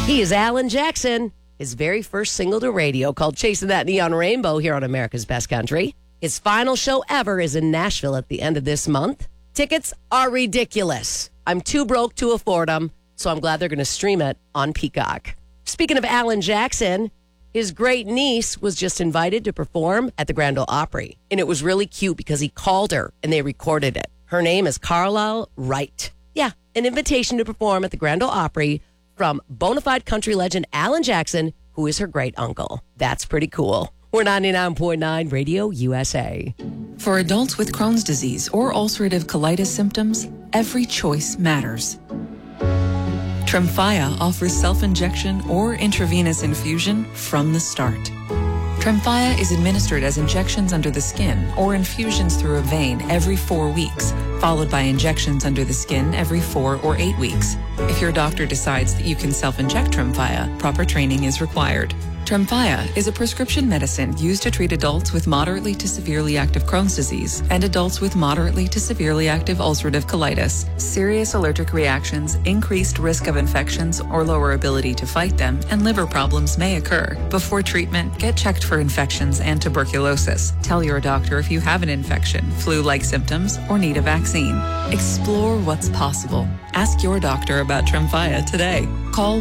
He is Alan Jackson. His very first single to radio called Chasing That Neon Rainbow here on America's Best Country. His final show ever is in Nashville at the end of this month. Tickets are ridiculous. I'm too broke to afford them, so I'm glad they're going to stream it on Peacock. Speaking of Alan Jackson, his great niece was just invited to perform at the Grand Ole Opry. And it was really cute because he called her and they recorded it. Her name is Carlisle Wright. Yeah, an invitation to perform at the Grand Ole Opry from bona fide country legend Alan Jackson, who is her great uncle. That's pretty cool. We're 99.9 Radio USA. For adults with Crohn's disease or ulcerative colitis symptoms, every choice matters. Tremfya offers self-injection or intravenous infusion from the start. Tremfya is administered as injections under the skin or infusions through a vein every 4 weeks, followed by injections under the skin every 4 or 8 weeks. If your doctor decides that you can self-inject Tremfya, proper training is required. Tremfya is a prescription medicine used to treat adults with moderately to severely active Crohn's disease and adults with moderately to severely active ulcerative colitis. Serious allergic reactions, increased risk of infections or lower ability to fight them, and liver problems may occur. Before treatment, get checked for infections and tuberculosis. Tell your doctor if you have an infection, flu-like symptoms, or need a vaccine. Explore what's possible. Ask your doctor about Tremfya today. Call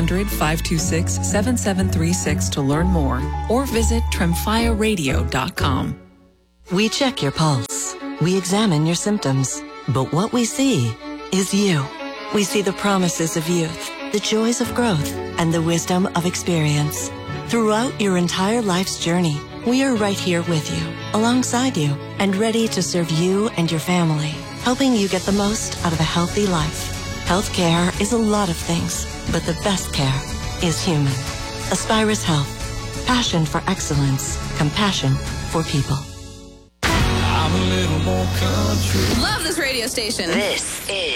1-800-526-7736 to learn more or visit tremfyaradio.com. We check your pulse. We examine your symptoms. But what we see is you. We see the promises of youth, the joys of growth, and the wisdom of experience. Throughout your entire life's journey, we are right here with you, alongside you, and ready to serve you and your family, helping you get the most out of a healthy life. Healthcare is a lot of things, but the best care is human. Aspirus Health. Passion for excellence. Compassion for people. I'm a little more country. Love this radio station. This is